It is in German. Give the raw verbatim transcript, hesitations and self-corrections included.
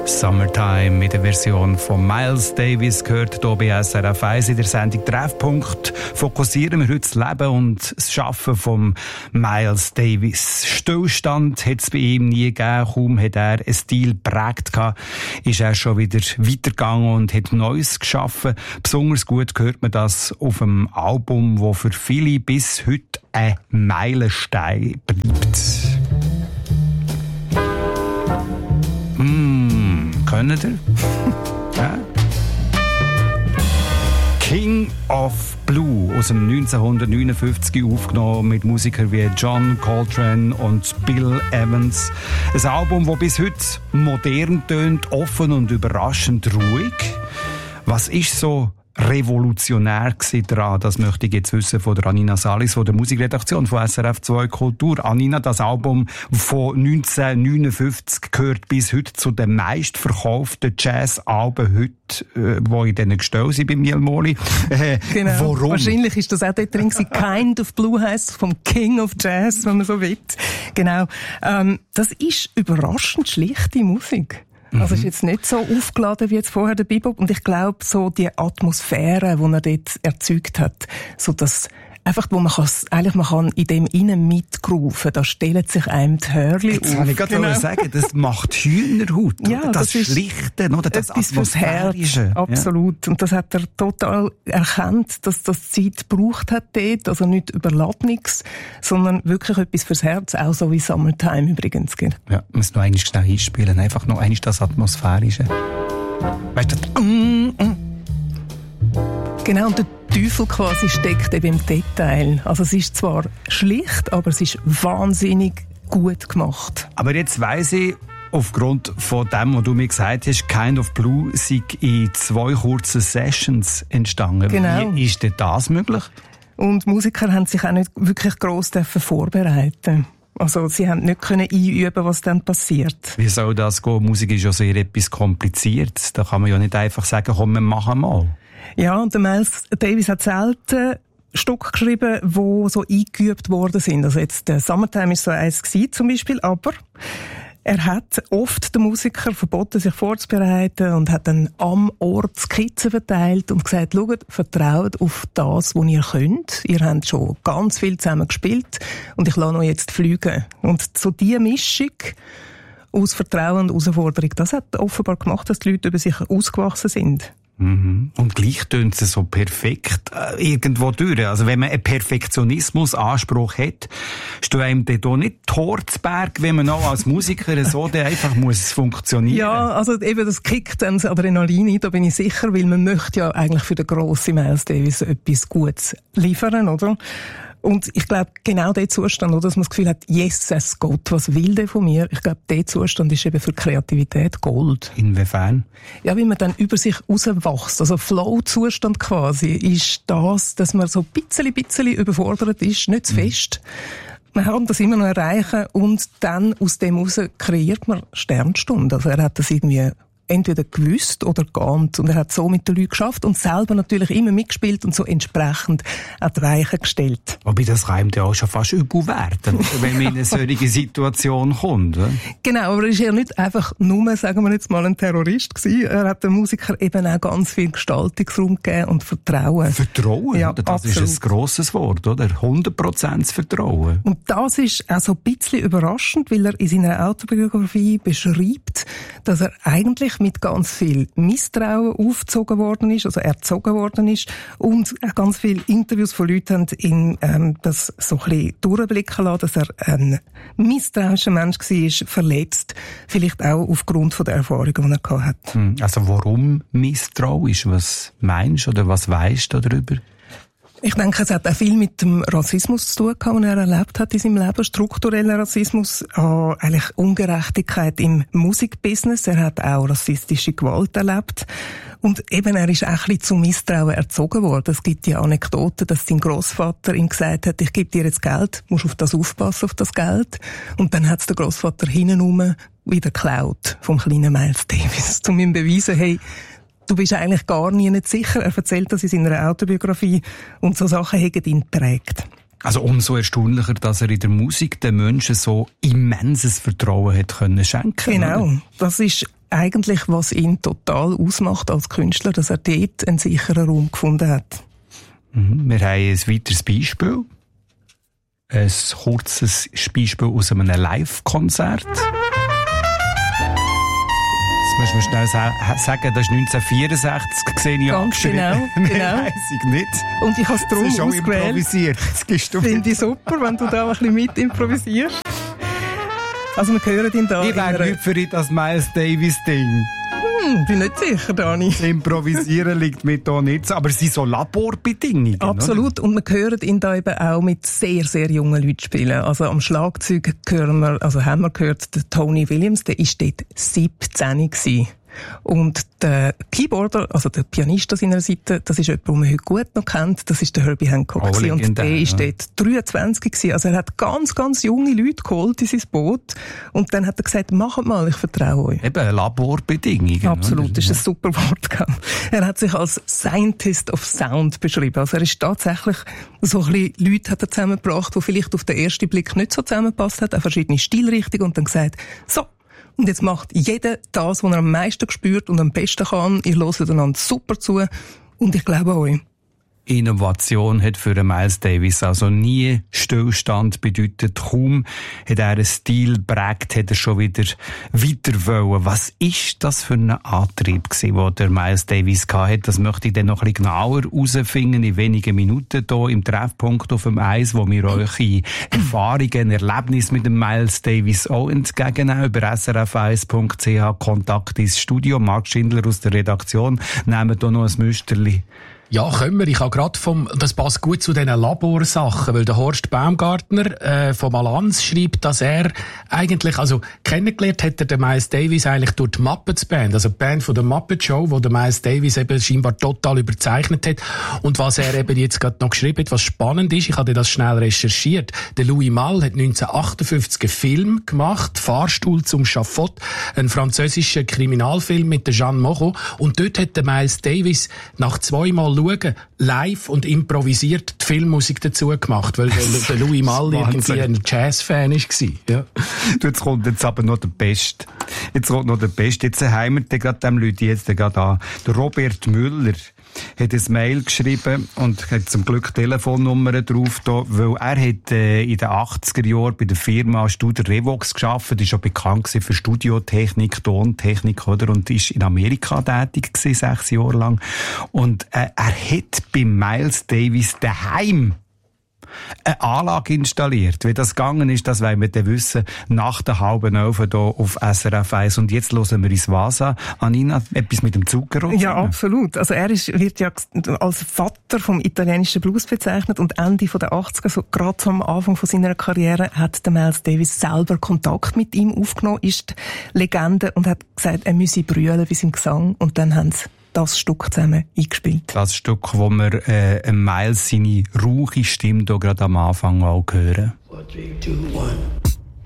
Summertime mit der Version von Miles Davis gehört hier bei S R F eins in der Sendung Treffpunkt. Fokussieren wir heute das Leben und das Schaffen von Miles Davis. Stillstand hat es bei ihm nie gegeben. Kaum hat er einen Stil geprägt gehabt, ist er schon wieder weitergegangen und hat Neues geschaffen. Besonders gut hört man das auf einem Album, das für viele bis heute ein Meilenstein bleibt. Mm, können ihr? Ja. King of Blue aus dem neunzehnhundertneunundfünfzig aufgenommen mit Musikern wie John Coltrane und Bill Evans. Ein Album, das bis heute modern tönt, offen und überraschend ruhig. Was ist so revolutionär daran? Das möchte ich jetzt wissen von der Anina Salis, von der Musikredaktion von S R F zwei Kultur. Anina, das Album von neunzehnhundertneunundfünfzig gehört bis heute zu den meistverkauften Jazz-Alben heute, äh, die in diesen Gestell sind bei Miel Moli. Äh, genau. Warum? Wahrscheinlich ist das auch dort drin gewesen. Kind of Blue heisst vom King of Jazz, wenn man so will. Genau. Ähm, das ist überraschend schlichte Musik. Also es ist jetzt nicht so aufgeladen wie jetzt vorher der Bebop. Und ich glaube, so die Atmosphäre, die er dort erzeugt hat, so das einfach, wo man kann, eigentlich man kann in dem innen mitgrooven, da stellen sich einem die Hörli Jetzt auf. kann ich gerade genau. sagen, das macht Hühnerhaut. Ja, oder? Das, das ist Schlichte, oder? Das Atmosphärische. Absolut. Ja. Und das hat er total erkannt, dass das Zeit gebraucht hat dort. Also nicht Überladenungs, sondern wirklich etwas fürs Herz. Auch so wie Summertime übrigens. Gell? Ja, man muss noch einmal schnell einspielen. Einfach noch einmal das Atmosphärische. Weißt du, das mm, mm. Genau, und der Teufel quasi steckt eben im Detail. Also es ist zwar schlicht, aber es ist wahnsinnig gut gemacht. Aber jetzt weiss ich, aufgrund von dem, was du mir gesagt hast, Kind of Blue sei in zwei kurzen Sessions entstanden. Genau. Wie ist denn das möglich? Und Musiker haben sich auch nicht wirklich gross vorbereiten. Also sie haben nicht können einüben, was dann passiert. Wie soll das gehen? Musik ist ja sehr etwas Kompliziertes. Da kann man ja nicht einfach sagen, komm, wir machen mal. Ja, und der Miles Davis hat selten Stücke geschrieben, die so eingeübt worden sind. Also jetzt der Summertime ist so eins gewesen, zum Beispiel, aber er hat oft den Musikern verboten, sich vorzubereiten und hat dann am Ort Skizzen verteilt und gesagt, schaut, vertraut auf das, was ihr könnt. Ihr habt schon ganz viel zusammen gespielt und ich lasse euch jetzt fliegen. Und so diese Mischung aus Vertrauen und Herausforderung, das hat offenbar gemacht, dass die Leute über sich ausgewachsen sind. Mhm. Und gleich tönt es so perfekt äh, irgendwo durch. Also wenn man einen Perfektionismus-Anspruch hat, steht einem da nicht Torzberg, wenn man auch als Musiker so der einfach muss es funktionieren. Ja, also eben das kickt dann das Adrenalin ein, da bin ich sicher, weil man möchte ja eigentlich für den grossen Miles Davis etwas Gutes liefern, oder? Und ich glaube, genau der Zustand, oder, dass man das Gefühl hat, yes, es Gott, was will der von mir? Ich glaube, der Zustand ist eben für Kreativität Gold. Inwiefern? Ja, wie man dann über sich rauswächst. Also Flow-Zustand quasi ist das, dass man so ein bisschen, bisschen überfordert ist, nicht zu fest. Man kann das immer noch erreichen und dann aus dem heraus kreiert man Sternstunden. Also er hat das irgendwie entweder gewusst oder geahnt. Und er hat so mit den Leuten geschafft und selber natürlich immer mitgespielt und so entsprechend an die Weichen gestellt. Wobei das reimt ja auch schon fast übel werden, wenn man in eine solche Situation kommt. Oder? Genau, aber er ist ja nicht einfach nur, sagen wir jetzt mal, ein Terrorist gewesen. Er hat den Musikern eben auch ganz viel Gestaltungsraum gegeben und Vertrauen. Vertrauen? Ja, das absolut. ist ein grosses Wort, oder? hundert Prozent Vertrauen. Und das ist auch so ein bisschen überraschend, weil er in seiner Autobiografie beschreibt, dass er eigentlich mit ganz viel Misstrauen aufgezogen worden ist, also erzogen worden ist und auch ganz viele Interviews von Leuten haben ihn ähm, das so ein bisschen durchblicken lassen, dass er ein misstrauischer Mensch war, verletzt, vielleicht auch aufgrund von der Erfahrungen, die er gehabt hat. Hm. Also warum misstrauisch? Was meinst du oder was weisst du darüber? Ich denke, es hat auch viel mit dem Rassismus zu tun gehabt, den er erlebt hat in seinem Leben. Struktureller Rassismus, äh, eigentlich Ungerechtigkeit im Musikbusiness. Er hat auch rassistische Gewalt erlebt. Und eben, er ist auch ein bisschen zum Misstrauen erzogen worden. Es gibt die Anekdote, dass sein Grossvater ihm gesagt hat, ich gebe dir jetzt Geld, musst auf das aufpassen, auf das Geld. Und dann hat es der Grossvater hintenrum wieder geklaut vom kleinen Miles Davis, um ihm zu beweisen, hey, du bist eigentlich gar nie nicht sicher. Er erzählt das in seiner Autobiografie und so Sachen haben ihn geprägt. Also umso erstaunlicher, dass er in der Musik den Menschen so immenses Vertrauen hat können schenken. Genau. Oder? Das ist eigentlich, was ihn total ausmacht als Künstler, dass er dort einen sicheren Raum gefunden hat. Mhm. Wir haben ein weiteres Beispiel. Ein kurzes Beispiel aus einem Live-Konzert. Jetzt müssen wir schnell sagen, das ist neunzehnhundertvierundsechzig gesehen. Ganz genau, genau. Weiss ich nicht. Und ich habe es darum das ist auch ausgewählt. Improvisiert. Finde ich super, wenn du da ein bisschen mit improvisierst. Also wir hören ihn da. Ich wäre nicht für das Miles Davis-Ding. Hm, bin nicht sicher, Dani. Das Improvisieren liegt mir da nicht so, aber es sind so Laborbedingungen. Absolut. Oder? Und wir hören ihn da eben auch mit sehr, sehr jungen Leuten spielen. Also am Schlagzeug hören wir, also haben wir gehört, der Tony Williams, der war dort siebzehn gewesen. Und der Keyboarder, also der Pianist an seiner Seite, das ist jemand, den man heute gut noch kennt, das ist der Herbie Hancock. Oh, und der ja. ist dort dreiundzwanzig gewesen. Also er hat ganz, ganz junge Leute geholt in sein Boot. Und dann hat er gesagt, macht mal, ich vertraue euch. Eben, Laborbedingungen. Absolut, das ist ja. ein super Wort. Er hat sich als Scientist of Sound beschrieben. Also er ist tatsächlich so ein bisschen Leute hat er zusammengebracht, die vielleicht auf den ersten Blick nicht so zusammengepasst hat, auch verschiedene Stilrichtungen und dann gesagt, so, und jetzt macht jeder das, was er am meisten spürt und am besten kann. Ihr hört einander super zu und ich glaube an euch. Innovation hat für Miles Davis also nie Stillstand bedeutet. Kaum hat er einen Stil geprägt, hat er schon wieder weiter wollen. Was ist das für ein Antrieb gewesen, den der Miles Davis hatte? Das möchte ich dann noch ein bisschen genauer herausfinden in wenigen Minuten hier im Treffpunkt auf dem Eis, wo wir euch in Erfahrungen, Erlebnisse mit dem Miles Davis auch entgegennehmen. Über s r f eins punkt c h Kontakt ins Studio. Marc Schindler aus der Redaktion. Nehmen hier noch ein Müsterli. Ja, können wir. Ich habe gerade vom, das passt gut zu diesen Laborsachen, weil der Horst Baumgartner äh, vom Allianz schreibt, dass er eigentlich, also kennengelernt hat er den Miles Davis eigentlich durch die Muppets Band, also die Band von der Muppet Show, wo der Miles Davis eben scheinbar total überzeichnet hat. Und was er eben jetzt gerade noch geschrieben hat, was spannend ist, ich habe das schnell recherchiert, der Louis Malle hat neunzehnhundertachtundfünfzig einen Film gemacht, Fahrstuhl zum Schafott, ein französischer Kriminalfilm mit der Jeanne Moreau, und dort hat der Miles Davis nach zweimal schauen, live und improvisiert die Filmmusik dazu gemacht, weil der Louis Malle irgendwie ein Jazz-Fan war. Ja. Jetzt kommt jetzt aber noch der Beste. Jetzt kommt noch der Beste. Jetzt haben wir gerade dem Leute jetzt gerade an. Der Robert Müller hat ein Mail geschrieben und hat zum Glück Telefonnummern drauf da, weil er hat äh, in den achtziger Jahren bei der Firma Studer Revox gearbeitet, ist schon bekannt für Studiotechnik, Tontechnik, oder, und ist in Amerika tätig gewesen, sechs Jahre lang. Und äh, er hat bei Miles Davis daheim eine Anlage installiert. Wie das gegangen ist, das wollen wir dann wissen, nach der halben Elf hier auf S R F eins. Und jetzt hören wir uns was an. Anina, etwas mit dem Zuckerrohr? Ja, absolut. Also er ist, wird ja als Vater vom italienischen Blues bezeichnet und Ende der achtziger, so gerade am Anfang von seiner Karriere, hat der Miles Davis selber Kontakt mit ihm aufgenommen, ist Legende, und hat gesagt, er müsse brüllen bei seinem Gesang, und dann haben sie das Stück zusammen eingespielt. Das Stück, wo wir äh, Miles seine rauche Stimme hier gerade am Anfang auch hören. four, three, two, one